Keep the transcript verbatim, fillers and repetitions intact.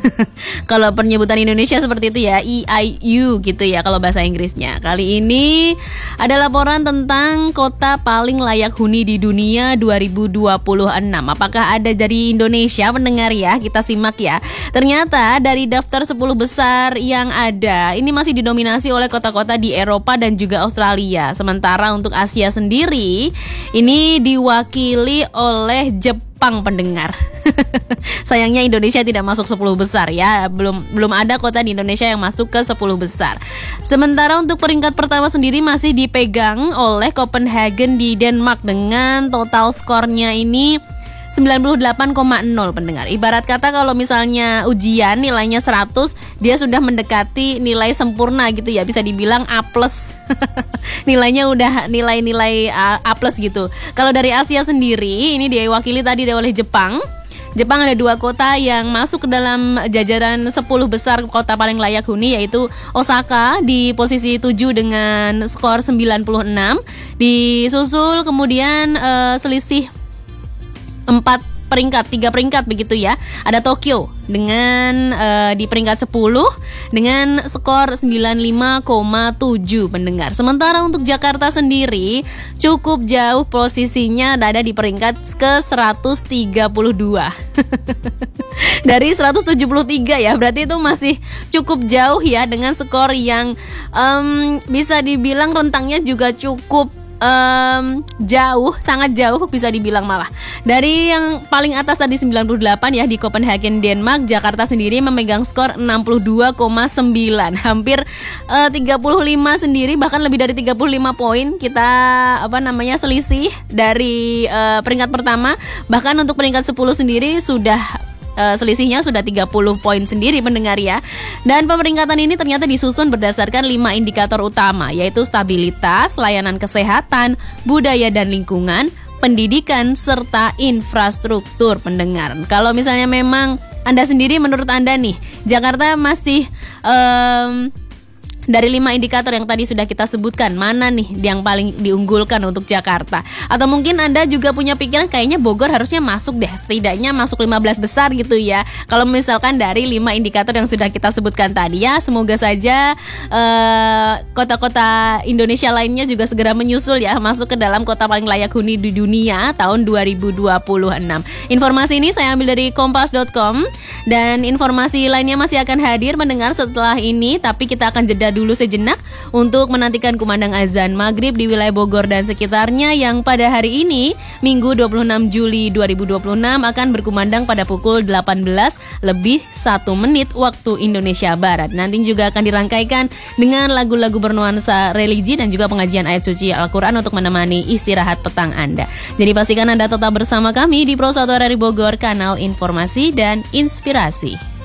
Kalau penyebutan Indonesia seperti itu ya, E I U gitu ya kalau bahasa Inggrisnya. Kali ini ada laporan tentang kota paling layak huni di dunia dua ribu dua puluh enam. Apakah ada dari Indonesia pendengar ya? Kita simak ya. Ternyata dari daftar sepuluh besar yang ada, ini masih didominasi oleh kota-kota di Eropa dan juga Australia. Sementara untuk Asia sendiri, ini diwakili oleh Jepang pendengar. Sayangnya Indonesia tidak masuk sepuluh besar ya. Belum belum ada kota di Indonesia yang masuk ke sepuluh besar. Sementara untuk peringkat pertama sendiri masih dipegang oleh Copenhagen di Denmark dengan total skornya ini sembilan puluh delapan koma nol pendengar. Ibarat kata kalau misalnya ujian nilainya seratus, dia sudah mendekati nilai sempurna gitu ya, bisa dibilang A plus. Nilainya udah nilai-nilai A, A plus gitu. Kalau dari Asia sendiri, ini diwakili tadi oleh Jepang. Jepang ada dua kota yang masuk ke dalam jajaran sepuluh besar kota paling layak huni, yaitu Osaka di posisi tujuh dengan skor sembilan puluh enam. Disusul kemudian uh, selisih empat peringkat, tiga peringkat begitu ya. Ada Tokyo dengan uh, di peringkat sepuluh dengan skor sembilan puluh lima koma tujuh pendengar. Sementara untuk Jakarta sendiri cukup jauh posisinya, ada di peringkat ke seratus tiga puluh dua. Dari seratus tujuh puluh tiga ya, berarti itu masih cukup jauh ya, dengan skor yang um, bisa dibilang rentangnya juga cukup Um, jauh, sangat jauh bisa dibilang malah. Dari yang paling atas tadi sembilan puluh delapan ya di Copenhagen, Denmark, Jakarta sendiri memegang skor enam puluh dua koma sembilan. Hampir uh, tiga puluh lima sendiri, bahkan lebih dari tiga puluh lima poin kita apa namanya selisih dari uh, peringkat pertama. Bahkan untuk peringkat sepuluh sendiri sudah Uh, selisihnya sudah tiga puluh poin sendiri pendengar ya. Dan pemeringkatan ini ternyata disusun berdasarkan lima indikator utama, yaitu stabilitas, layanan kesehatan, budaya dan lingkungan, pendidikan, serta infrastruktur pendengar. Kalau misalnya memang Anda sendiri, menurut Anda nih, Jakarta masih um, dari lima indikator yang tadi sudah kita sebutkan, mana nih yang paling diunggulkan untuk Jakarta? Atau mungkin Anda juga punya pikiran kayaknya Bogor harusnya masuk deh, setidaknya masuk lima belas besar gitu ya. Kalau misalkan dari lima indikator yang sudah kita sebutkan tadi ya, semoga saja uh, kota-kota Indonesia lainnya juga segera menyusul ya, masuk ke dalam kota paling layak huni di dunia tahun dua ribu dua puluh enam. Informasi ini saya ambil dari kompas dot com dan informasi lainnya masih akan hadir mendengar setelah ini, tapi kita akan jeda dulu sejenak untuk menantikan kumandang azan maghrib di wilayah Bogor dan sekitarnya yang pada hari ini Minggu dua puluh enam Juli dua ribu dua puluh enam akan berkumandang pada pukul delapan belas lebih satu menit waktu Indonesia Barat. Nanti juga akan dirangkaikan dengan lagu-lagu bernuansa religi dan juga pengajian ayat suci Al-Quran untuk menemani istirahat petang Anda. Jadi pastikan Anda tetap bersama kami di Pro satu R R I Bogor, kanal informasi dan inspirasi.